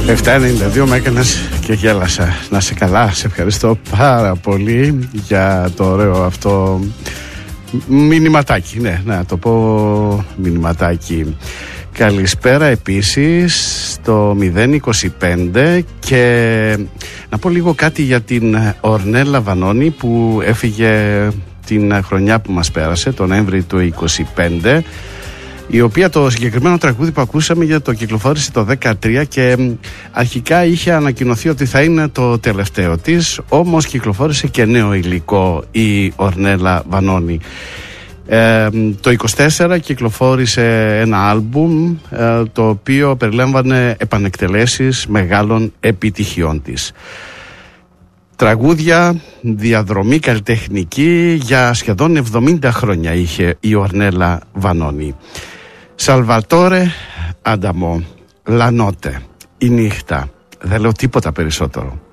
7.92 με έκανες και γέλασα. Να σε καλά, σε ευχαριστώ πάρα πολύ για το ωραίο αυτό μηνυματάκι. Ναι, να το πω μηνυματάκι. Καλησπέρα επίσης στο 025 και να πω λίγο κάτι για την Ορνέλα Βανώνη που έφυγε την χρονιά που μας πέρασε, τον Νοέμβρη του 25, η οποία το συγκεκριμένο τραγούδι που ακούσαμε για το κυκλοφόρησε το 2013 και αρχικά είχε ανακοινωθεί ότι θα είναι το τελευταίο της, όμως κυκλοφόρησε και νέο υλικό η Ορνέλα Βανώνη. Το 24 κυκλοφόρησε ένα άλμπουμ το οποίο περιλάμβανε επανεκτελέσεις μεγάλων επιτυχιών της. Τραγούδια, διαδρομή καλλιτεχνική για σχεδόν 70 χρόνια είχε η Ορνέλα Βανώνη. Σαλβατόρε Άνταμο, Λανότε, η νύχτα, δεν λέω τίποτα περισσότερο.